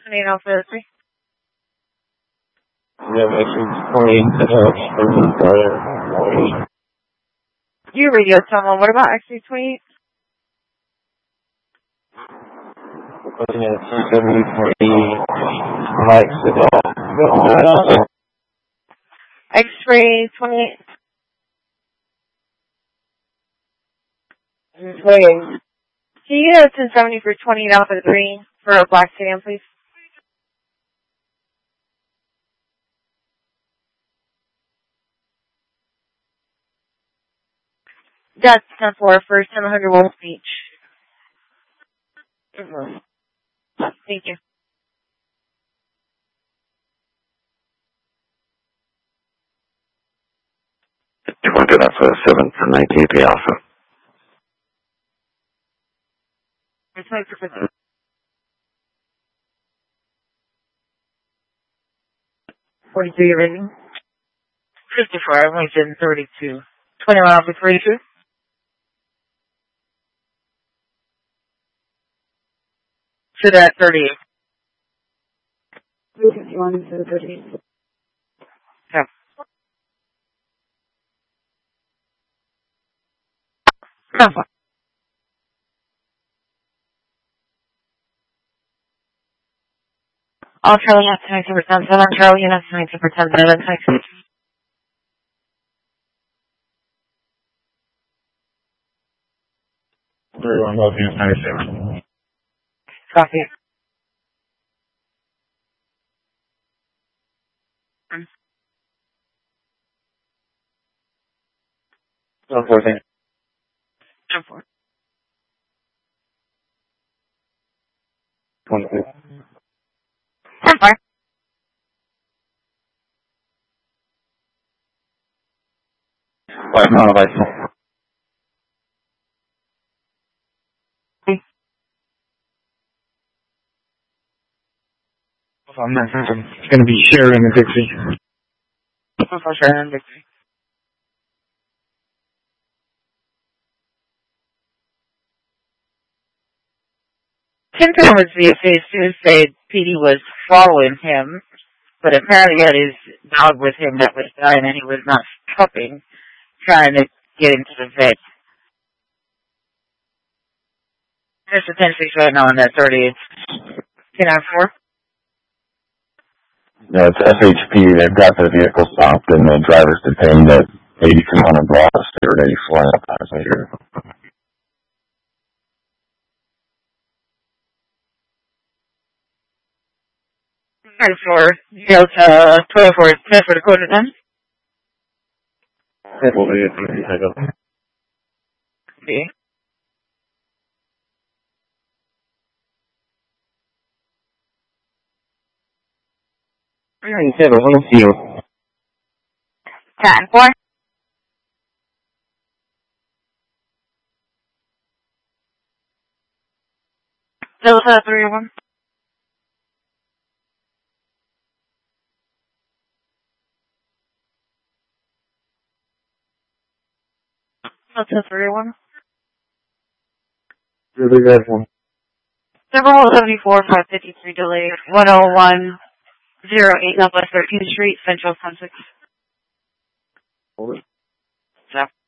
28 Alpha 3. Yeah, X328. You radio someone. What about X328? Looking at 270 likes it all. X-ray 28. Can you get a 1070 for 28 Alpha 3 for a black sedan, please? That's 10-4 for 700 Wolf Beach. Thank you. 200 Alpha 7 for 98 Alpha. It's my perfect. 42 rating. 54, I only did 32. 21 Alpha 32. To that 38. 351 to the 38. Yeah. All Charlie has 92%, 7 Charlie has 92%, 7 Texas. 31 Love Unit 97. Copy. So 14. 10-4. 22. 10-4. Right, not a bicycle. It's going to be Sheridan and Dixie. Sheridan and Dixie. Tim Thomas VFA said PD was following him, but apparently he had his dog with him that was dying and he was not stopping, trying to get him to the vet. There's a 10-6 right now on that 30. It's 10-4. Yeah, it's SHP. They've got the vehicle stopped and the driver's detained at 8200 Broad Street, 84 later. 24, Delta 24, 10 for the quarter then. Okay. You said a windshield. 10-4. Delta 3-1. Delta 3-1. Really good one. Several 74, 553 delay, 101, 08 Northwest 13th Street, Central 16. Hold it. So.